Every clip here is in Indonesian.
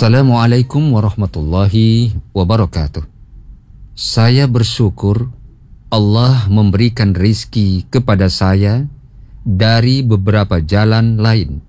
Assalamualaikum warahmatullahi wabarakatuh. Saya bersyukur Allah memberikan rizki kepada saya dari beberapa jalan lain.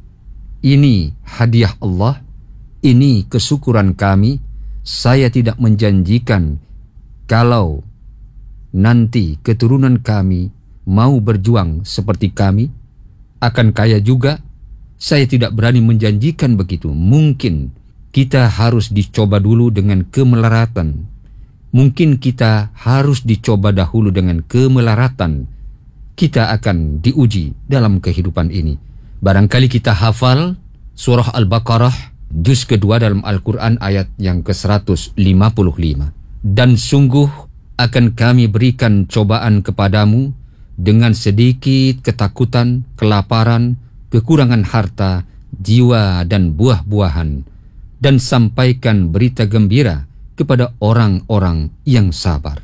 Ini hadiah Allah, ini kesyukuran kami. Saya tidak menjanjikan kalau nanti keturunan kami mau berjuang seperti kami, akan kaya juga. Saya tidak berani menjanjikan begitu. Mungkin kita harus dicoba dulu dengan kemelaratan. Mungkin kita harus dicoba dahulu dengan kemelaratan. Kita akan diuji dalam kehidupan ini. Barangkali kita hafal surah Al-Baqarah juz kedua dalam Al-Quran ayat yang ke-155. Dan sungguh akan kami berikan cobaan kepadamu dengan sedikit ketakutan, kelaparan, kekurangan harta, jiwa dan buah-buahan, dan sampaikan berita gembira kepada orang-orang yang sabar.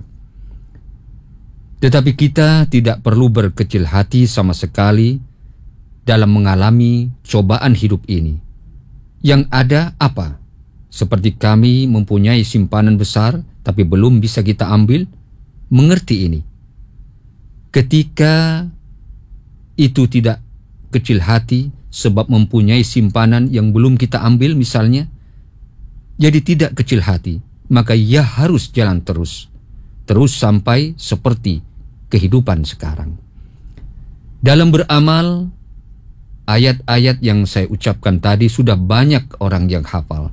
Tetapi kita tidak perlu berkecil hati sama sekali dalam mengalami cobaan hidup ini. Yang ada apa? Seperti kami mempunyai simpanan besar tapi belum bisa kita ambil. Mengerti ini. Ketika itu tidak kecil hati sebab mempunyai simpanan yang belum kita ambil misalnya, jadi tidak kecil hati, maka ia harus jalan terus sampai seperti kehidupan sekarang. Dalam beramal, ayat-ayat yang saya ucapkan tadi sudah banyak orang yang hafal.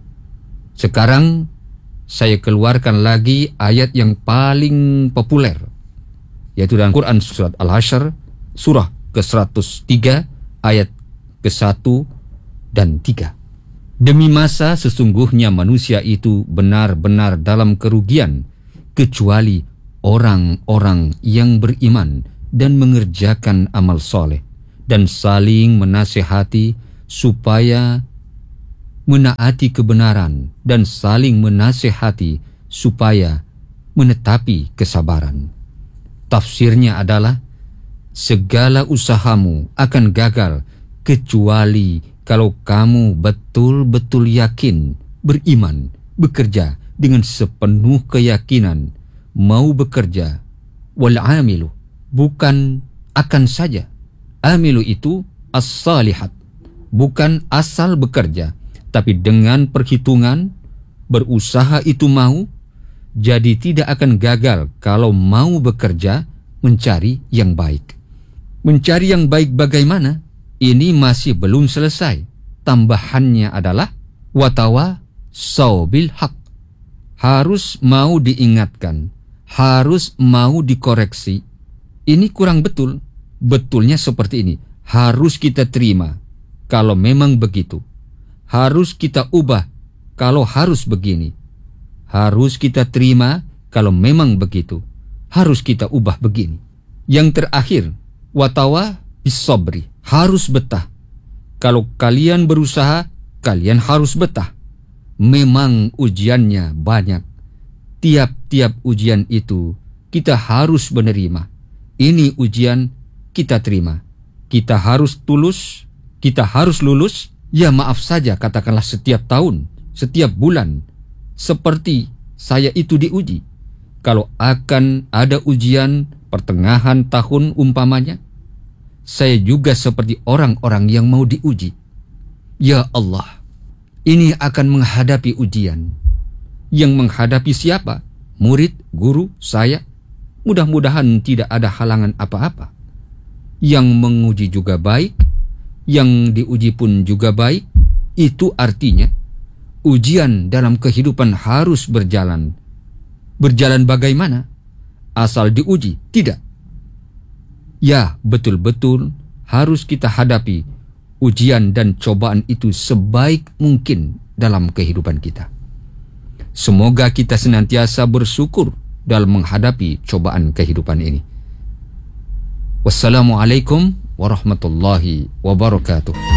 Sekarang saya keluarkan lagi ayat yang paling populer, yaitu dalam Quran surat Al-Hasyr surah ke-103 ayat ke-1 dan 3. Demi masa sesungguhnya manusia itu benar-benar dalam kerugian kecuali orang-orang yang beriman dan mengerjakan amal soleh dan saling menasihati supaya menaati kebenaran dan saling menasihati supaya menetapi kesabaran. Tafsirnya adalah segala usahamu akan gagal kecuali kalau kamu betul-betul yakin, beriman, bekerja dengan sepenuh keyakinan, mau bekerja. Wal amilu, bukan akan saja. Amilu itu as-salihat, bukan asal bekerja, tapi dengan perhitungan, berusaha itu mau, jadi tidak akan gagal kalau mau bekerja mencari yang baik. Mencari yang baik bagaimana? Ini masih belum selesai. Tambahannya adalah watawa saubil haq. Harus mau diingatkan, harus mau dikoreksi. Ini kurang betul. Betulnya seperti ini. Harus kita terima kalau memang begitu. Harus kita ubah kalau harus begini. Harus kita terima kalau memang begitu. Harus kita ubah begini. Yang terakhir, watawa bisobri, harus betah. Kalau kalian berusaha, kalian harus betah. Memang ujiannya banyak. Tiap-tiap ujian itu kita harus menerima. Ini ujian kita terima. Kita harus tulus, kita harus lulus. Ya maaf saja katakanlah setiap tahun, setiap bulan. Seperti saya itu diuji. Kalau akan ada ujian pertengahan tahun umpamanya, saya juga seperti orang-orang yang mau diuji. Ya Allah, ini akan menghadapi ujian. Yang menghadapi siapa? Murid, guru, saya. Mudah-mudahan tidak ada halangan apa-apa. Yang menguji juga baik, yang diuji pun juga baik. Itu artinya ujian dalam kehidupan harus berjalan. Berjalan bagaimana? Asal diuji? Tidak. Ya, betul-betul harus kita hadapi ujian dan cobaan itu sebaik mungkin dalam kehidupan kita. Semoga kita senantiasa bersyukur dalam menghadapi cobaan kehidupan ini. Wassalamualaikum warahmatullahi wabarakatuh.